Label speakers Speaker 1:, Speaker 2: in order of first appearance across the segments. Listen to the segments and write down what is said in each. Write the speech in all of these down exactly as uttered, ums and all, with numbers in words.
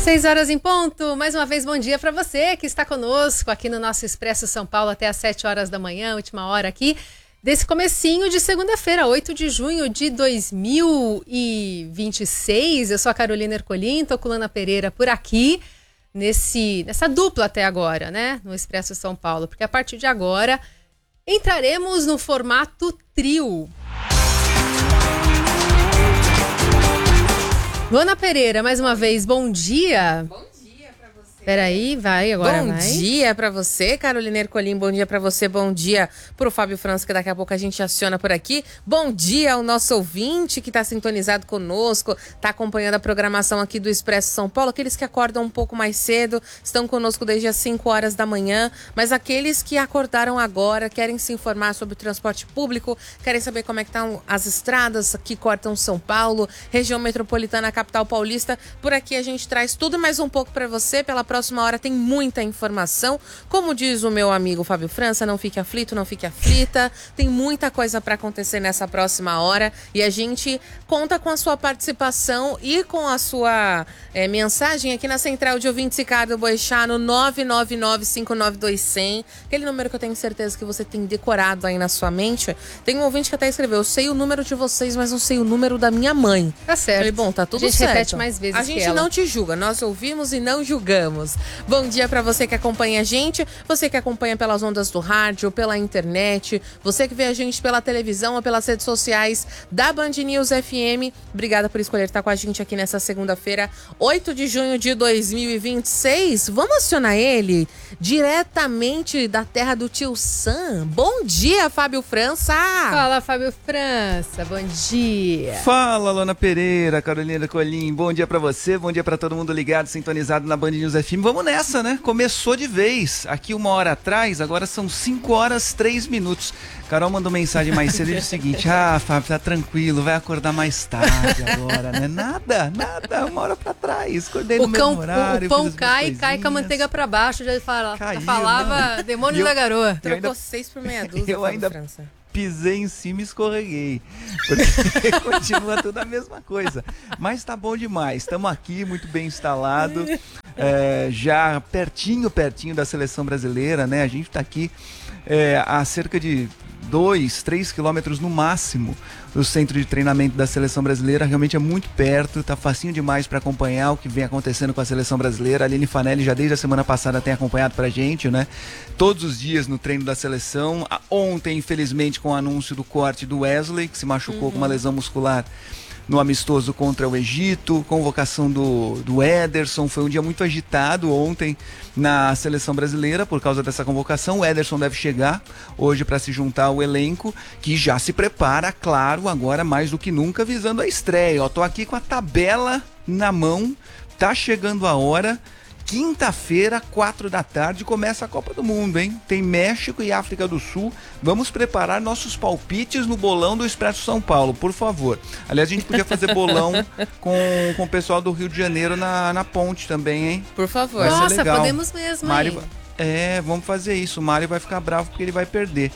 Speaker 1: Seis horas em ponto, mais uma vez bom dia para você que está conosco aqui no nosso Expresso São Paulo até às sete horas da manhã, última hora aqui desse comecinho de segunda-feira, oito de junho de dois mil e vinte e seis. Eu sou a Carolina Ercolim, tô com Lana Pereira por aqui, nesse, nessa dupla até agora, né, no Expresso São Paulo, porque a partir de agora entraremos no formato trio. Luana Pereira, mais uma vez, bom dia.
Speaker 2: Bom dia pra você.
Speaker 1: Peraí, vai, agora
Speaker 2: bom
Speaker 1: vai.
Speaker 2: Bom dia pra você, Carolina Ercolim, bom dia pra você, bom dia pro Fábio França, que daqui a pouco a gente aciona por aqui. Bom dia ao nosso ouvinte que tá sintonizado conosco, tá acompanhando a programação aqui do Expresso São Paulo, aqueles que acordam um pouco mais cedo, estão conosco desde as cinco horas da manhã, mas aqueles que acordaram agora, querem se informar sobre o transporte público, querem saber como é que estão as estradas que cortam São Paulo, região metropolitana, capital paulista, por aqui a gente traz tudo mais um pouco pra você. Pela próxima hora tem muita informação, como diz o meu amigo Fábio França, não fique aflito, não fique aflita, tem muita coisa para acontecer nessa próxima hora e a gente conta com a sua participação e com a sua é, mensagem aqui na central de ouvintes Ricardo Boechat no nove nove nove, cinco nove dois, zero zero, aquele número que eu tenho certeza que você tem decorado aí na sua mente. Tem um ouvinte que até escreveu, eu sei o número de vocês, mas não sei o número da minha mãe.
Speaker 1: Tá certo.
Speaker 2: Falei, bom, tá tudo certo.
Speaker 1: A gente certo. repete mais vezes
Speaker 2: A gente
Speaker 1: que ela.
Speaker 2: não te julga, nós ouvimos e não julgamos. Bom dia para você que acompanha a gente, você que acompanha pelas ondas do rádio, pela internet, você que vê a gente pela televisão ou pelas redes sociais da Band News F M. Obrigada por escolher estar com a gente aqui nessa segunda-feira, oito de junho de dois mil e vinte e seis. Vamos acionar ele diretamente da terra do tio Sam. Bom dia, Fábio França!
Speaker 1: Fala, Fábio França, bom dia!
Speaker 3: Fala, Luana Pereira, Carolina Ercolim, bom dia pra você, bom dia pra todo mundo ligado, sintonizado na Band News F M. Vamos nessa, né? Começou de vez. Aqui uma hora atrás, agora são cinco horas, três minutos. Carol mandou mensagem mais cedo e disse o seguinte, ah, Fábio, tá tranquilo, vai acordar mais tarde agora, né? Nada, nada, uma hora pra trás, acordei no
Speaker 1: o cão,
Speaker 3: mesmo horário.
Speaker 1: O pão cai e cai com a manteiga pra baixo, já, fala, Caiu, já falava não. demônios eu, da garoa.
Speaker 2: Trocou
Speaker 3: ainda,
Speaker 2: seis por meia dúzia,
Speaker 3: eu ainda
Speaker 2: França.
Speaker 3: Pisei em cima e escorreguei, porque continua tudo a mesma coisa, mas tá bom demais, estamos aqui muito bem instalado, é, já pertinho, pertinho da seleção brasileira, né? A gente tá aqui é, a cerca de dois, três quilômetros no máximo do centro de treinamento da seleção brasileira, realmente é muito perto, tá facinho demais para acompanhar o que vem acontecendo com a seleção brasileira. A Aline Fanelli já desde a semana passada tem acompanhado pra gente, né? Todos os dias no treino da seleção. Ontem, infelizmente, com o anúncio do corte do Wesley, que se machucou uhum. com uma lesão muscular no amistoso contra o Egito, convocação do, do Ederson, foi um dia muito agitado ontem na seleção brasileira por causa dessa convocação. O Ederson deve chegar hoje para se juntar ao elenco, que já se prepara, claro, agora mais do que nunca, visando a estreia. Ó, tô aqui com a tabela na mão, tá chegando a hora. Quinta-feira, quatro da tarde, começa a Copa do Mundo, hein? Tem México e África do Sul. Vamos preparar nossos palpites no bolão do Expresso São Paulo, por favor. Aliás, a gente podia fazer bolão com, com o pessoal do Rio de Janeiro na, na ponte também, hein?
Speaker 2: Por favor.
Speaker 1: Nossa, podemos mesmo,
Speaker 3: Mário,
Speaker 1: hein?
Speaker 3: É, vamos fazer isso. O Mário vai ficar bravo porque ele vai perder.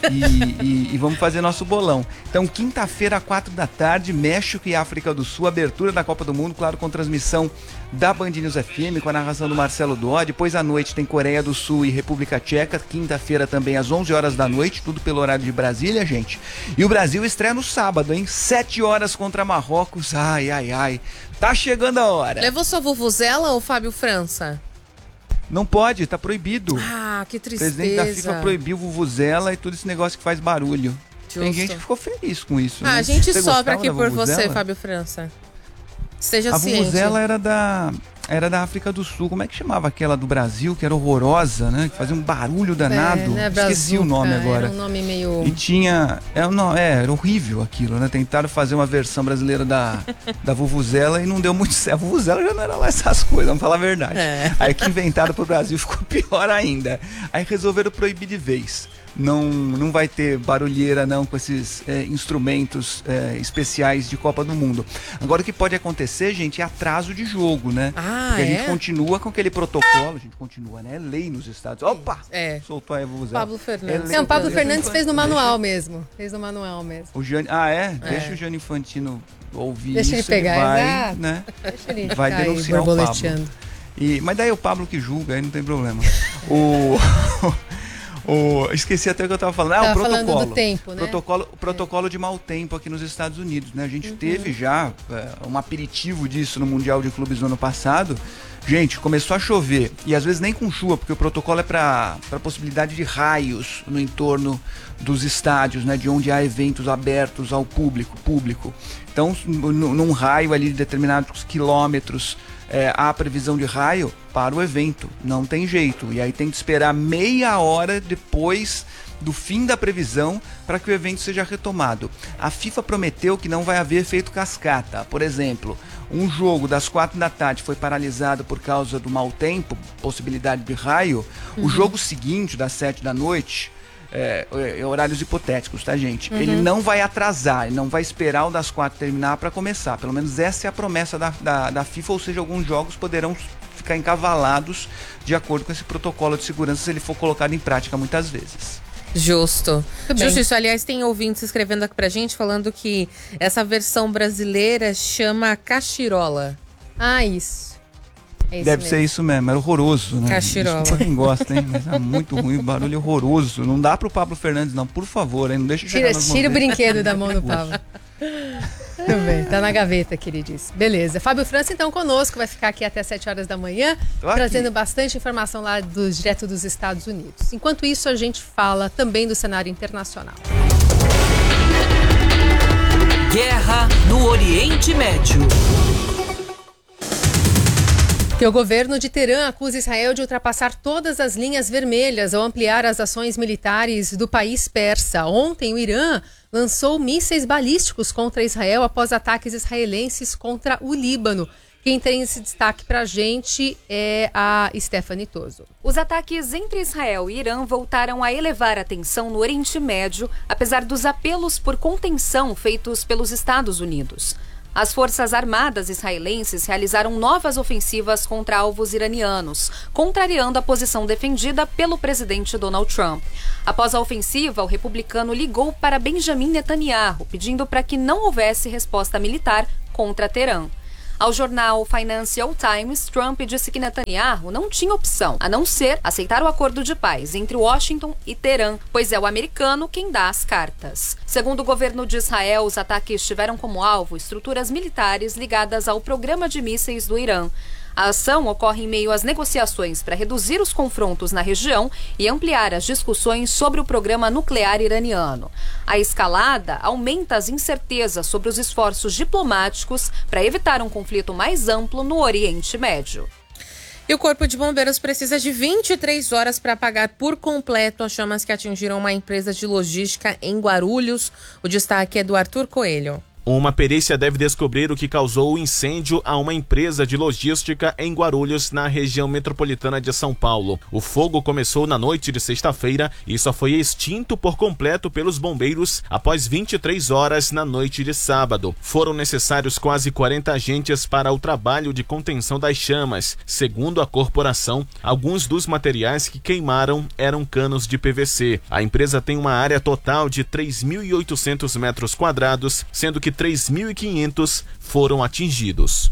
Speaker 3: E, e, e vamos fazer nosso bolão. Então, quinta-feira, quatro da tarde, México e África do Sul, abertura da Copa do Mundo, claro, com transmissão da Band News F M, com a narração do Marcelo Dó. Depois à noite tem Coreia do Sul e República Tcheca, quinta-feira também às onze horas da noite, tudo pelo horário de Brasília, gente. E o Brasil estreia no sábado, hein? sete horas contra Marrocos. Ai, ai, ai. Tá chegando a hora.
Speaker 2: Levou sua vuvuzela ou Fábio França?
Speaker 3: Não pode, tá proibido.
Speaker 2: Ah, que tristeza.
Speaker 3: O presidente da FIFA proibiu vuvuzela e tudo esse negócio que faz barulho. Justo. Tem gente que ficou feliz com isso.
Speaker 2: Ah,
Speaker 3: né?
Speaker 2: a gente
Speaker 3: você
Speaker 2: sopra aqui por
Speaker 3: vuvuzela?
Speaker 2: você, Fábio França. Seja
Speaker 3: a
Speaker 2: ciente.
Speaker 3: A vuvuzela era da, era da África do Sul. Como é que chamava aquela do Brasil, que era horrorosa, né? Que fazia um barulho danado.
Speaker 1: É, né?
Speaker 3: Esqueci o nome agora.
Speaker 1: Era um nome meio...
Speaker 3: E tinha... É, não, é, era horrível aquilo, né? Tentaram fazer uma versão brasileira da, da vuvuzela e não deu muito certo. A vuvuzela já não era lá essas coisas, vamos falar a verdade. É. Aí que inventaram pro Brasil ficou pior ainda. Aí resolveram proibir de vez. Não, não vai ter barulheira não com esses é, instrumentos é, especiais de Copa do Mundo. Agora o que pode acontecer, gente, é atraso de jogo, né?
Speaker 2: Ah,
Speaker 3: Porque
Speaker 2: é?
Speaker 3: a gente continua com aquele protocolo, a gente continua, né? É lei nos Estados. Opa!
Speaker 2: É.
Speaker 3: Soltou aí a vuvuzela.
Speaker 2: Pablo Fernandes.
Speaker 1: É Não, o Pablo Fernandes fez no manual mesmo. Fez no manual mesmo.
Speaker 3: O Jane... Ah, é?
Speaker 2: É.
Speaker 3: Deixa o Gianni Infantino ouvir
Speaker 1: Deixa
Speaker 3: isso,
Speaker 1: ele, pegar,
Speaker 3: ele vai,
Speaker 1: exato.
Speaker 3: né,
Speaker 1: Deixa ele
Speaker 3: vai
Speaker 1: ficar
Speaker 3: denunciar
Speaker 1: aí,
Speaker 3: o Pablo.
Speaker 1: borboleteando.
Speaker 3: E, mas daí é o Pablo que julga, aí não tem problema. o, o, esqueci até o que eu estava falando. Ah,
Speaker 1: Tava
Speaker 3: o protocolo.
Speaker 1: falando do tempo, né?
Speaker 3: Protocolo, o protocolo de mau tempo aqui nos Estados Unidos, né? A gente
Speaker 1: Uhum.
Speaker 3: teve já é, um aperitivo disso no Mundial de Clubes no ano passado. Gente, começou a chover, e às vezes nem com chuva, porque o protocolo é para a possibilidade de raios no entorno dos estádios, né, de onde há eventos abertos ao público. público. Então, num raio ali de determinados quilômetros, é, há previsão de raio para o evento, não tem jeito. E aí tem que esperar meia hora depois do fim da previsão para que o evento seja retomado. A FIFA prometeu que não vai haver efeito cascata. Por exemplo, um jogo das quatro da tarde foi paralisado por causa do mau tempo, possibilidade de raio. Uhum. O jogo seguinte, das sete da noite, é, é, horários hipotéticos, tá, gente? Uhum. Ele não vai atrasar, ele não vai esperar o das quatro terminar para começar. Pelo menos essa é a promessa da, da, da FIFA, ou seja, alguns jogos poderão ficar encavalados de acordo com esse protocolo de segurança se ele for colocado em prática muitas vezes.
Speaker 2: Justo. Justo isso. Aliás, tem ouvintes escrevendo aqui pra gente falando que essa versão brasileira chama cachirola.
Speaker 1: Ah, isso. É isso
Speaker 3: Deve
Speaker 1: mesmo.
Speaker 3: ser isso mesmo, era horroroso, né?
Speaker 2: Cachirola.
Speaker 3: Desculpa quem gosta, hein? Mas é muito ruim, barulho horroroso. Não dá pro Pablo Fernandes, não, por favor, hein? Não deixa chegar
Speaker 1: Tira,
Speaker 3: nas
Speaker 1: tira o
Speaker 3: mãos dele.
Speaker 1: brinquedo da mão do Pablo. Tudo bem, tá na gaveta, queridos. Beleza. Fábio França, então, conosco, vai ficar aqui até as sete horas da manhã, trazendo bastante informação lá do, direto dos Estados Unidos. Enquanto isso, a gente fala também do cenário internacional.
Speaker 4: Guerra no Oriente Médio.
Speaker 1: Que o governo de Teherã acusa Israel de ultrapassar todas as linhas vermelhas ao ampliar as ações militares do país persa. Ontem, o Irã lançou mísseis balísticos contra Israel após ataques israelenses contra o Líbano. Quem tem esse destaque pra gente é a Stephanie Toso.
Speaker 5: Os ataques entre Israel e Irã voltaram a elevar a tensão no Oriente Médio, apesar dos apelos por contenção feitos pelos Estados Unidos. As Forças Armadas israelenses realizaram novas ofensivas contra alvos iranianos, contrariando a posição defendida pelo presidente Donald Trump. Após a ofensiva, o republicano ligou para Benjamin Netanyahu, pedindo para que não houvesse resposta militar contra Teherã. Ao jornal Financial Times, Trump disse que Netanyahu não tinha opção, a não ser aceitar o acordo de paz entre Washington e Teherã, pois é o americano quem dá as cartas. Segundo o governo de Israel, os ataques tiveram como alvo estruturas militares ligadas ao programa de mísseis do Irã. A ação ocorre em meio às negociações para reduzir os confrontos na região e ampliar as discussões sobre o programa nuclear iraniano. A escalada aumenta as incertezas sobre os esforços diplomáticos para evitar um conflito mais amplo no Oriente Médio.
Speaker 2: E o Corpo de Bombeiros precisa de vinte e três horas para apagar por completo as chamas que atingiram uma empresa de logística em Guarulhos. O destaque é do Arthur Coelho.
Speaker 6: Uma perícia deve descobrir o que causou o incêndio a uma empresa de logística em Guarulhos, na região metropolitana de São Paulo. O fogo começou na noite de sexta-feira e só foi extinto por completo pelos bombeiros após vinte e três horas na noite de sábado. Foram necessários quase quarenta agentes para o trabalho de contenção das chamas. Segundo a corporação, alguns dos materiais que queimaram eram canos de P V C. A empresa tem uma área total de três mil e oitocentos metros quadrados, sendo que três mil e quinhentos foram atingidos.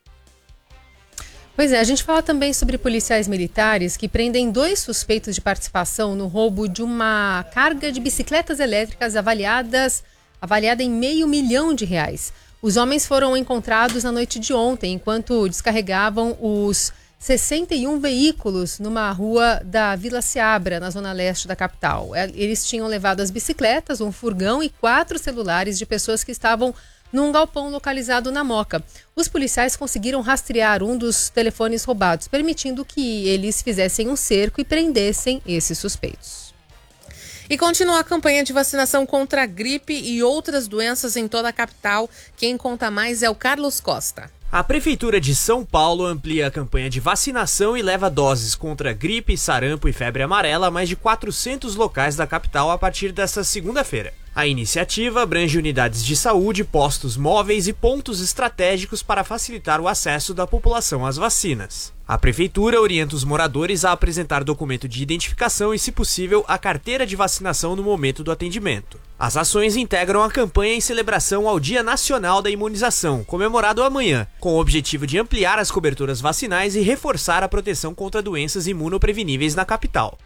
Speaker 1: Pois é, a gente fala também sobre policiais militares que prendem dois suspeitos de participação no roubo de uma carga de bicicletas elétricas avaliadas, avaliada em meio milhão de reais. Os homens foram encontrados na noite de ontem, enquanto descarregavam os sessenta e um veículos numa rua da Vila Seabra, na zona leste da capital. Eles tinham levado as bicicletas, um furgão e quatro celulares de pessoas que estavam num galpão localizado na Moca. Os policiais conseguiram rastrear um dos telefones roubados, permitindo que eles fizessem um cerco e prendessem esses suspeitos.
Speaker 2: E continua a campanha de vacinação contra a gripe e outras doenças em toda a capital. Quem conta mais é o Carlos Costa.
Speaker 7: A Prefeitura de São Paulo amplia a campanha de vacinação e leva doses contra gripe, sarampo e febre amarela a mais de quatrocentos locais da capital a partir desta segunda-feira. A iniciativa abrange unidades de saúde, postos móveis e pontos estratégicos para facilitar o acesso da população às vacinas. A Prefeitura orienta os moradores a apresentar documento de identificação e, se possível, a carteira de vacinação no momento do atendimento. As ações integram a campanha em celebração ao Dia Nacional da Imunização, comemorado amanhã, com o objetivo de ampliar as coberturas vacinais e reforçar a proteção contra doenças imunopreveníveis na capital.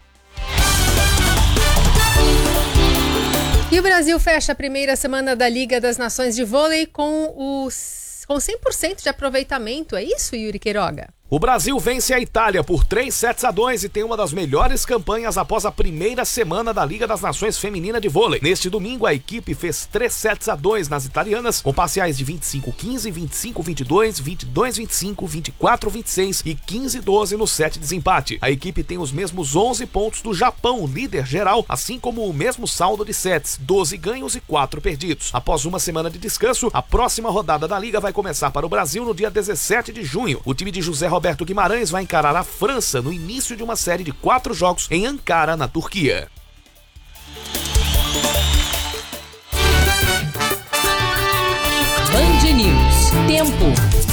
Speaker 1: E o Brasil fecha a primeira semana da Liga das Nações de Vôlei com, os, com cem por cento de aproveitamento. É isso, Yuri Queiroga?
Speaker 8: O Brasil vence a Itália por três sets a dois e tem uma das melhores campanhas após a primeira semana da Liga das Nações Feminina de Vôlei. Neste domingo, a equipe fez três sets a dois nas italianas, com parciais de vinte e cinco a quinze, vinte e cinco a vinte e dois, vinte e dois a vinte e cinco, vinte e quatro a vinte e seis e quinze a doze no set desempate. A equipe tem os mesmos onze pontos do Japão, líder geral, assim como o mesmo saldo de sets, doze ganhos e quatro perdidos. Após uma semana de descanso, a próxima rodada da Liga vai começar para o Brasil no dia dezessete de junho. O time de José Roberto Guimarães vai encarar a França no início de uma série de quatro jogos em Ankara, na Turquia.
Speaker 9: Band News. Tempo.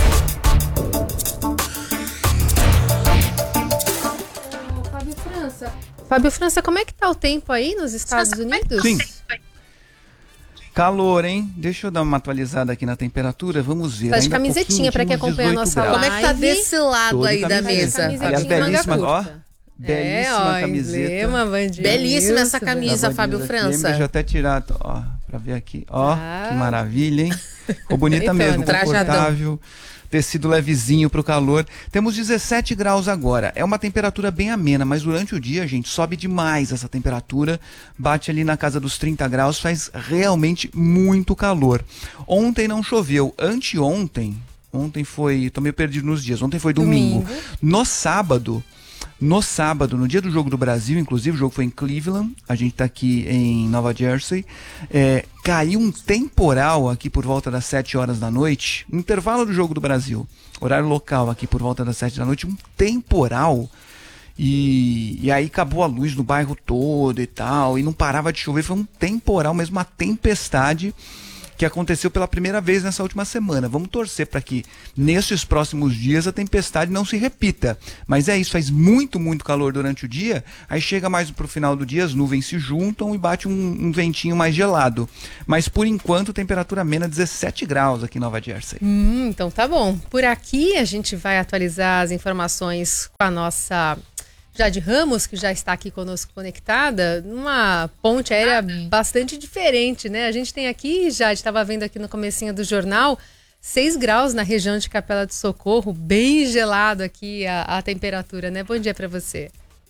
Speaker 1: Fábio França. Fábio França, como é que tá o tempo aí nos Estados Unidos?
Speaker 3: Sim. Calor, hein? Deixa eu dar uma atualizada aqui na temperatura. Vamos ver.
Speaker 1: Tá de
Speaker 3: Ainda
Speaker 1: camisetinha para quem acompanha a nossa live.
Speaker 2: Como é que tá desse lado
Speaker 3: Toda
Speaker 2: aí da
Speaker 3: camiseta.
Speaker 2: mesa?
Speaker 3: Aliás, belíssima, ó.
Speaker 1: É,
Speaker 3: Belíssima
Speaker 1: ó,
Speaker 3: camiseta.
Speaker 1: emblema, Band
Speaker 2: Belíssima essa
Speaker 1: News,
Speaker 2: camisa,
Speaker 3: Da
Speaker 2: Fábio
Speaker 3: Band News
Speaker 2: França.
Speaker 3: F M. Deixa eu até tirar, ó, pra ver aqui. Ó,
Speaker 1: Ah.
Speaker 3: que maravilha, hein? Ficou bonita
Speaker 1: Então,
Speaker 3: mesmo,
Speaker 2: trajadão.
Speaker 3: confortável. Tecido levezinho pro calor. Temos dezessete graus agora. É uma temperatura bem amena, mas durante o dia, gente, sobe demais essa temperatura. Bate ali na casa dos trinta graus, faz realmente muito calor. Ontem não choveu. Anteontem, ontem foi, tô meio perdido nos dias. Ontem foi domingo.
Speaker 1: Domingo.
Speaker 3: No sábado, no sábado, no dia do Jogo do Brasil, inclusive, o jogo foi em Cleveland, a gente tá aqui em Nova Jersey, é, caiu um temporal aqui por volta das sete horas da noite, no intervalo do Jogo do Brasil, horário local aqui por volta das sete da noite, um temporal, e, e aí acabou a luz no bairro todo e tal, e não parava de chover, foi um temporal mesmo, uma tempestade, que aconteceu pela primeira vez nessa última semana. Vamos torcer para que nesses próximos dias a tempestade não se repita. Mas é isso, faz muito, muito calor durante o dia, aí chega mais pro final do dia, as nuvens se juntam e bate um, um ventinho mais gelado. Mas por enquanto, temperatura amena, dezessete graus aqui em Nova Jersey.
Speaker 1: Hum, então tá bom. Por aqui a gente vai atualizar as informações com a nossa Jade Ramos, que já está aqui conosco conectada, numa ponte aérea bastante diferente, né? A gente tem aqui, Jade, estava vendo aqui no comecinho do jornal, seis graus na região de Capela do Socorro, bem gelado aqui a, a temperatura, né? Bom dia para você.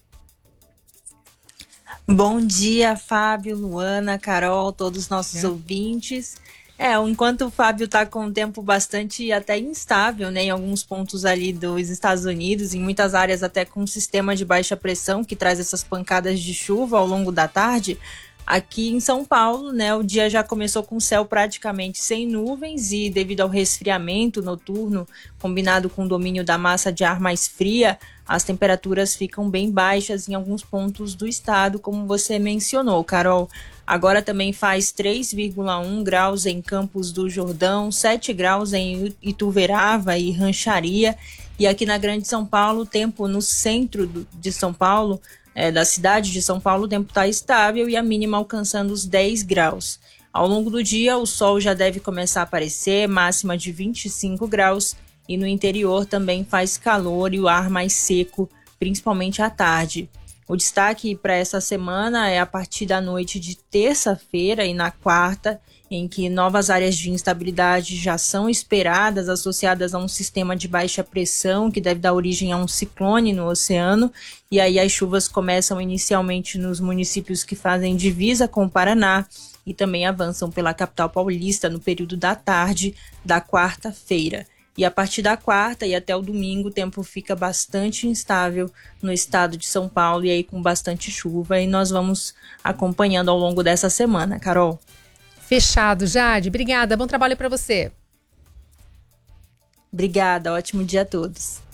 Speaker 10: Bom dia, Fábio, Luana, Carol, todos os nossos é. ouvintes. É, enquanto o Fábio está com um tempo bastante até instável, né, em alguns pontos ali dos Estados Unidos, em muitas áreas até com um sistema de baixa pressão que traz essas pancadas de chuva ao longo da tarde, aqui em São Paulo, né, o dia já começou com o céu praticamente sem nuvens e devido ao resfriamento noturno, combinado com o domínio da massa de ar mais fria, as temperaturas ficam bem baixas em alguns pontos do estado, como você mencionou, Carol. Agora também faz três vírgula um graus em Campos do Jordão, sete graus em Ituverava e Rancharia. E aqui na Grande São Paulo, o tempo no centro do, de São Paulo, é, da cidade de São Paulo, o tempo está estável e a mínima alcançando os dez graus. Ao longo do dia, o sol já deve começar a aparecer, máxima de vinte e cinco graus. E no interior também faz calor e o ar mais seco, principalmente à tarde. O destaque para essa semana é a partir da noite de terça-feira e na quarta, em que novas áreas de instabilidade já são esperadas, associadas a um sistema de baixa pressão que deve dar origem a um ciclone no oceano. E aí as chuvas começam inicialmente nos municípios que fazem divisa com o Paraná e também avançam pela capital paulista no período da tarde da quarta-feira. E a partir da quarta e até o domingo, o tempo fica bastante instável no estado de São Paulo e aí com bastante chuva. E nós vamos acompanhando ao longo dessa semana, Carol.
Speaker 1: Fechado, Jade. Obrigada. Bom trabalho para você.
Speaker 10: Obrigada. Ótimo dia a todos.